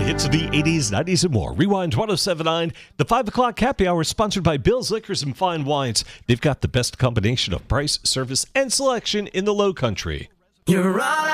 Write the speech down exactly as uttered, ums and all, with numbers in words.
hits of the eighties, nineties, and more. Rewind ten seventy-nine. The five o'clock happy hour is sponsored by Bill's Liquors and Fine Wines. They've got the best combination of price, service, and selection in the Low Country. You're all